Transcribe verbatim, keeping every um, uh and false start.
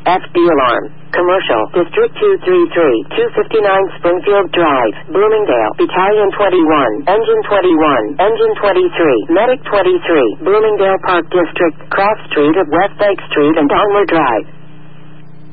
F D Alarm. Commercial. District two thirty-three, two fifty-nine Springfield Drive, Bloomingdale. Battalion twenty-one, Engine twenty-one, Engine twenty-three, Medic twenty-three, Bloomingdale Park District, Cross Street at West Lake Street and Donler Drive.